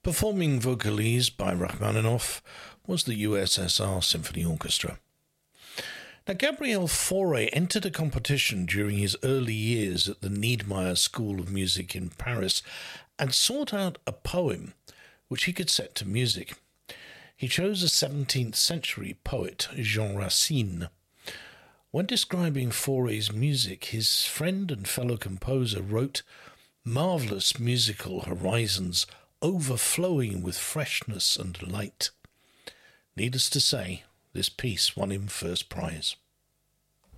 Performing vocalise by Rachmaninoff was the USSR Symphony Orchestra. Now, Gabriel Fauré entered a competition during his early years at the Niedermeyer School of Music in Paris and sought out a poem which he could set to music. He chose a 17th century poet, Jean Racine. When describing Fauré's music, his friend and fellow composer wrote, "Marvellous musical horizons overflowing with freshness and light." Needless to say, this piece won him first prize.